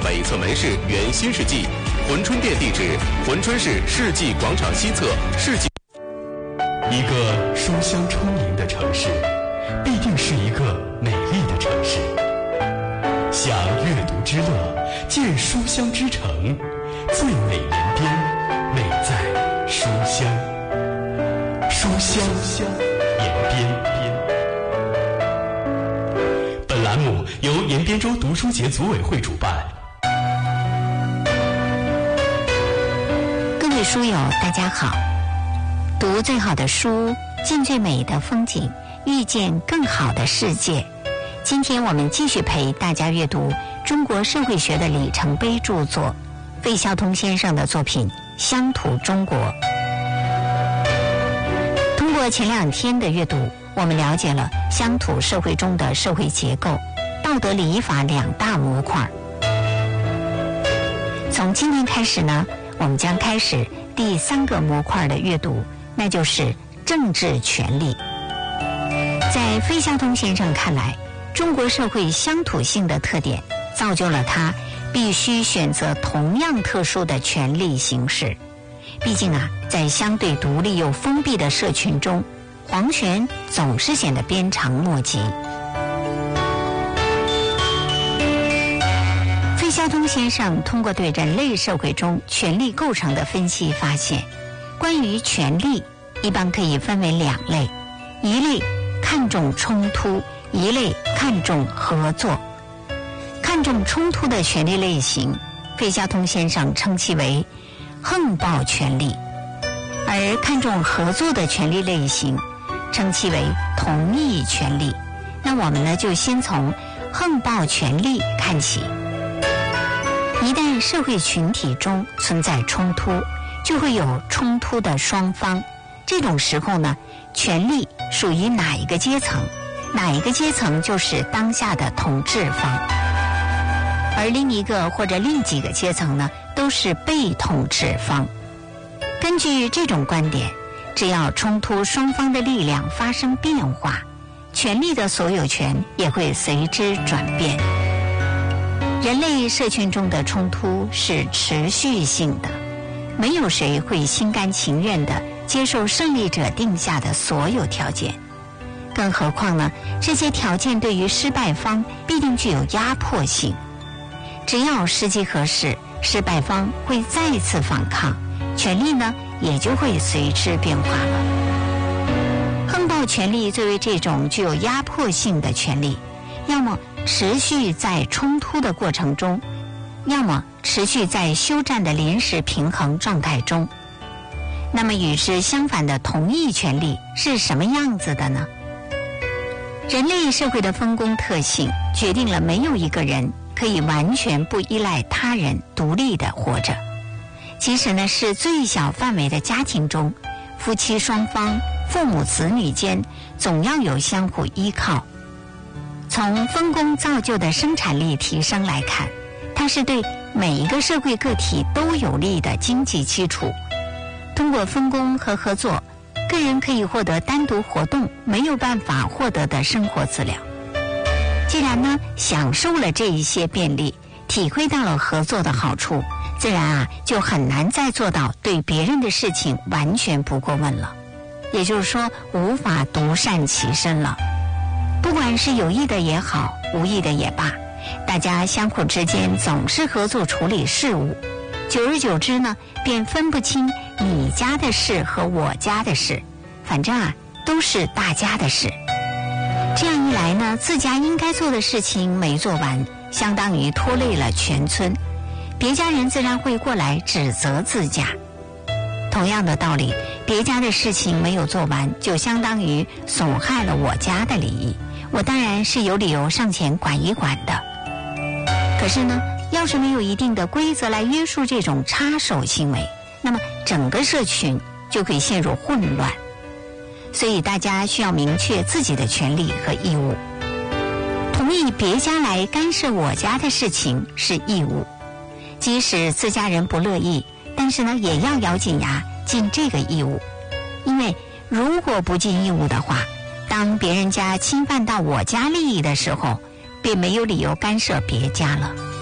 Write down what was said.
北侧门市原新世纪，珲春店地址：珲春市世纪广场西侧世纪。 一个书香充盈的城市，必定是一个美丽的城市。享阅读之乐，见书香之城，最美人边，美在书香。书香延边。本栏目由延边州读书节组委会主办。 各位书友，大家好。读最好的书，见最美的风景，遇见更好的世界。今天我们继续陪大家阅读中国社会学的里程碑著作费孝通先生的作品《乡土中国》。通过前2天的阅读，我们了解了乡土社会中的社会结构、道德礼仪法2大模块。从今天开始呢，我们将开始第3个模块的阅读，那就是政治权利。在费孝通先生看来，中国社会乡土性的特点造就了他必须选择同样特殊的权利形式。毕竟在相对独立又封闭的社群中，皇权总是显得鞭长莫及。费孝通先生通过对人类社会中权力构成的分析发现，关于权力一般可以分为2类，一类看重冲突，一类看重合作。看重冲突的权利类型，费孝通先生称其为横暴权利，而看重合作的权利类型称其为同意权利。那我们呢，就先从横暴权利看起。一旦社会群体中存在冲突，就会有冲突的双方。这种时候呢，权力属于哪一个阶层，哪一个阶层就是当下的统治方，而另一个或者另几个阶层呢，都是被统治方。根据这种观点，只要冲突双方的力量发生变化，权力的所有权也会随之转变。人类社群中的冲突是持续性的，没有谁会心甘情愿地接受胜利者定下的所有条件，更何况呢，这些条件对于失败方必定具有压迫性。只要时机合适，失败方会再次反抗，权力呢也就会随之变化了。横暴权力作为这种具有压迫性的权力，要么持续在冲突的过程中，要么持续在休战的临时平衡状态中。那么与之相反的同意权利是什么样子的呢？人类社会的分工特性决定了没有一个人可以完全不依赖他人独立地活着。即使呢是最小范围的家庭中，夫妻双方、父母子女间总要有相互依靠。从分工造就的生产力提升来看，它是对每一个社会个体都有利的经济基础。通过分工和合作，个人可以获得单独活动没有办法获得的生活资料。既然呢享受了这一些便利，体会到了合作的好处，自然就很难再做到对别人的事情完全不过问了，也就是说无法独善其身了。不管是有意的也好，无意的也罢，大家相互之间总是合作处理事务，久而久之呢，便分不清你家的事和我家的事，反正都是大家的事。这样一来呢，自家应该做的事情没做完，相当于拖累了全村，别家人自然会过来指责自家。同样的道理，别家的事情没有做完，就相当于损害了我家的利益，我当然是有理由上前管一管的。可是呢，要是没有一定的规则来约束这种插手行为，那么整个社群就会陷入混乱。所以大家需要明确自己的权利和义务。同意别家来干涉我家的事情是义务，即使自家人不乐意，但是呢也要咬紧牙尽这个义务。因为如果不尽义务的话，当别人家侵犯到我家利益的时候，便没有理由干涉别家了。